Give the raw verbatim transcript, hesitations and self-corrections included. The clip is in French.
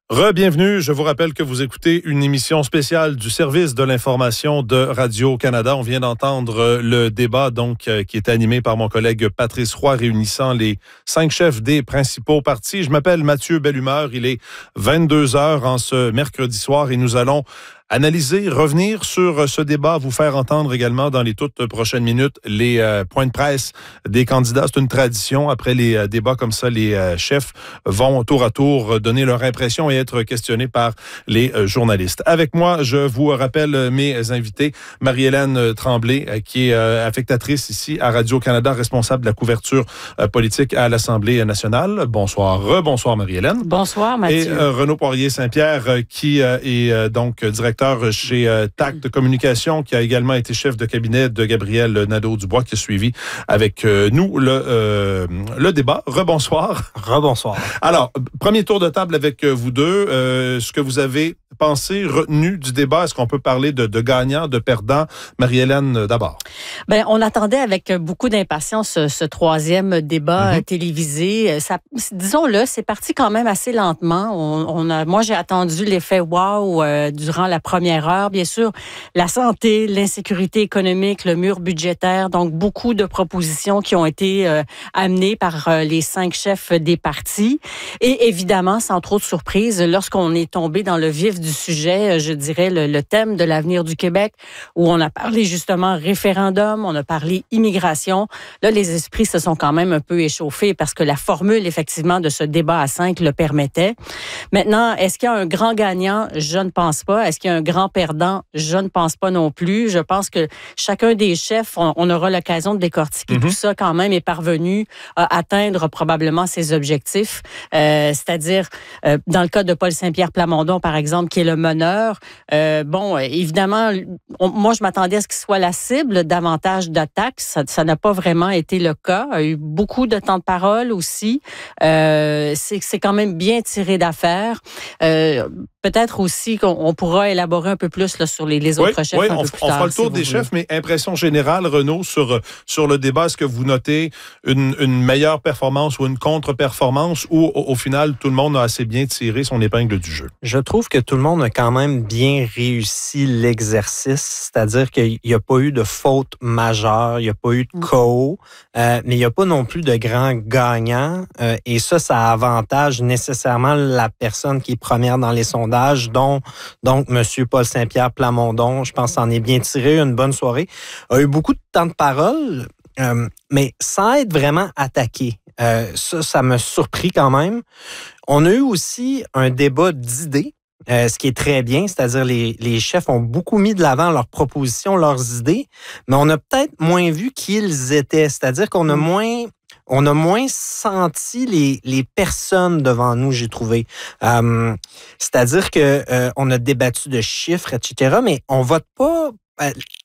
Re-bienvenue. Je vous rappelle que vous écoutez une émission spéciale du service de l'information de Radio-Canada. On vient d'entendre le débat donc qui est animé par mon collègue Patrice Roy, réunissant les cinq chefs des principaux partis. Je m'appelle Mathieu Bellumeur. Il est vingt-deux heures en ce mercredi soir et nous allons analyser, revenir sur ce débat, vous faire entendre également dans les toutes prochaines minutes les euh, points de presse des candidats. C'est une tradition. Après les euh, débats comme ça, les euh, chefs vont tour à tour donner leur impression et être questionnés par les euh, journalistes. Avec moi, je vous rappelle mes invités. Marie-Hélène Tremblay, euh, qui est euh, affectatrice ici à Radio-Canada, responsable de la couverture euh, politique à l'Assemblée nationale. Bonsoir. Rebonsoir, Marie-Hélène. Bonsoir, Mathieu. Et euh, Renaud Poirier-Saint-Pierre, euh, qui euh, est euh, donc directeur chez euh, T A C de Communication, qui a également été chef de cabinet de Gabriel Nadeau-Dubois, qui a suivi avec euh, nous le, euh, le débat. Rebonsoir. Rebonsoir. Alors, premier tour de table avec vous deux. Euh, ce que vous avez pensé, retenu du débat, est-ce qu'on peut parler de, de gagnants, de perdants? Marie-Hélène, d'abord. Bien, on attendait avec beaucoup d'impatience ce, ce troisième débat mm-hmm. télévisé. Ça, disons-le, c'est parti quand même assez lentement. On, on a, moi, j'ai attendu l'effet « wow » euh, durant la première heure. Bien sûr, la santé, l'insécurité économique, le mur budgétaire, donc beaucoup de propositions qui ont été euh, amenées par euh, les cinq chefs des partis. Et évidemment, sans trop de surprise, lorsqu'on est tombé dans le vif du sujet, je dirais le, le thème de l'avenir du Québec, où on a parlé justement référendum, on a parlé immigration. Là, les esprits se sont quand même un peu échauffés parce que la formule, effectivement, de ce débat à cinq le permettait. Maintenant, est-ce qu'il y a un grand gagnant? Je ne pense pas. Est-ce qu'il y a un grand perdant? Je ne pense pas non plus. Je pense que chacun des chefs, on, on aura l'occasion de décortiquer mm-hmm. tout ça quand même, est parvenu à atteindre probablement ses objectifs. Euh, c'est-à-dire, euh, dans le cas de Paul Saint-Pierre Plamondon, par exemple, qui est le meneur, euh, bon, évidemment, on, moi, je m'attendais à ce qu'il soit la cible davantage d'attaques. Ça, ça n'a pas vraiment été le cas. Il y a eu beaucoup de temps de parole aussi. Euh, c'est, c'est quand même bien tiré d'affaire. Euh, peut-être aussi qu'on on pourra élaborer un peu plus là, sur les, les autres oui, chefs oui, un on, peu plus on tard. fera le tour si des chefs, mais impression générale, Renaud, sur, sur le débat, est-ce que vous notez une, une meilleure performance ou une contre-performance ou au, au final, tout le monde a assez bien tiré son épingle du jeu? Je trouve que tout le monde a quand même bien réussi l'exercice, c'est-à-dire qu'il n'y a pas eu de faute majeure, il n'y a pas eu de C O, euh, mais il n'y a pas non plus de grands gagnants. Euh, et ça, ça avantage nécessairement la personne qui est première dans les sondages, dont donc M. Paul Saint-Pierre Plamondon, je pense, en est bien tiré, une bonne soirée, a eu beaucoup de temps de parole, euh, mais sans être vraiment attaqué. Euh, ça, ça m'a surpris quand même. On a eu aussi un débat d'idées. Euh, ce qui est très bien, c'est-à-dire les, les chefs ont beaucoup mis de l'avant leurs propositions, leurs idées, mais on a peut-être moins vu qui ils étaient, c'est-à-dire qu'on a moins... On a moins senti les, les personnes devant nous, j'ai trouvé. Euh, c'est-à-dire que euh, on a débattu de chiffres, et cetera, mais on vote pas... Euh,